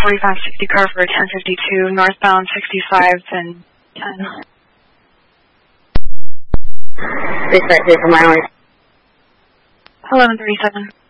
4560 car for 1052, northbound 65 and 10. Please start 2 for mileage. 1137.